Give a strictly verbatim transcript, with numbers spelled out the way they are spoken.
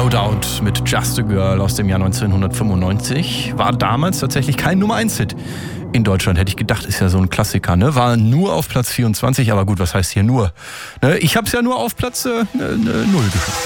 No Doubt mit Just a Girl aus dem Jahr neunzehnhundertfünfundneunzig. War damals tatsächlich kein Nummer eins Hit in Deutschland. Hätte ich gedacht, ist ja so ein Klassiker. Ne? War nur auf Platz vierundzwanzig, aber gut, was heißt hier nur? Ne? Ich habe es ja nur auf Platz äh, null geschafft.